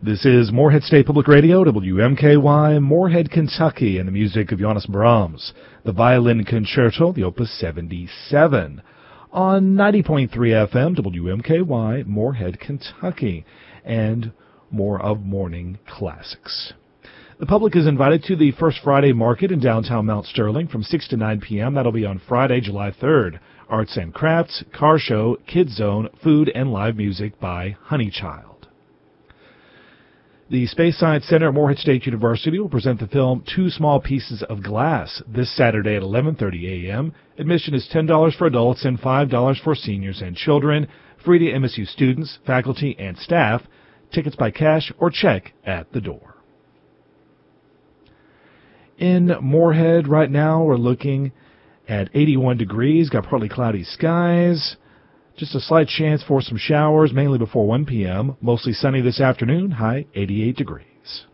This is Morehead State Public Radio, WMKY, Morehead, Kentucky, and the music of Johannes Brahms, the Violin Concerto, the Opus 77, on 90.3 FM, WMKY, Morehead, Kentucky, and more of Morning Classics. The public is invited to the First Friday Market in downtown Mount Sterling from 6 to 9 p.m. That'll be on Friday, July 3rd. Arts and crafts, car show, kids zone, food, and live music by Honeychild. The Space Science Center at Morehead State University will present the film Two Small Pieces of Glass this Saturday at 11:30 a.m. Admission is $10 for adults and $5 for seniors and children. Free to MSU students, faculty, and staff. Tickets by cash or check at the door. In Morehead right now, we're looking at 81 degrees, got partly cloudy skies. Just a slight chance for some showers, mainly before 1 p.m. Mostly sunny this afternoon, high 88 degrees.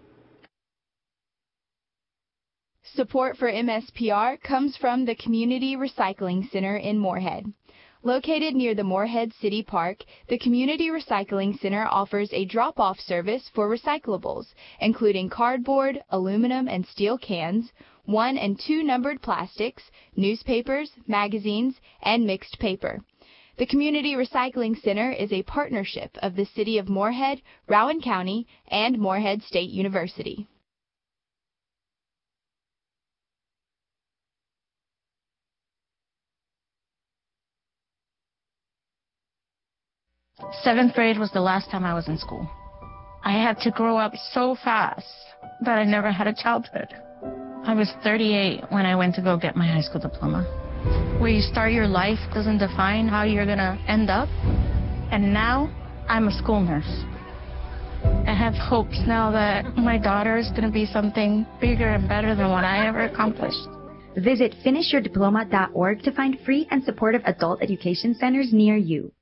Support for MSPR comes from the Community Recycling Center in Morehead. Located near the Morehead City Park, the Community Recycling Center offers a drop-off service for recyclables, including cardboard, aluminum and steel cans, 1 and 2 numbered plastics, newspapers, magazines, and mixed paper. The Community Recycling Center is a partnership of the City of Morehead, Rowan County, and Morehead State University. Seventh grade was the last time I was in school. I had to grow up so fast that I never had a childhood. I was 38 when I went to go get my high school diploma. Where you start your life doesn't define how you're going to end up. And now, I'm a school nurse. I have hopes now that my daughter is going to be something bigger and better than what I ever accomplished. Visit finishyourdiploma.org to find free and supportive adult education centers near you.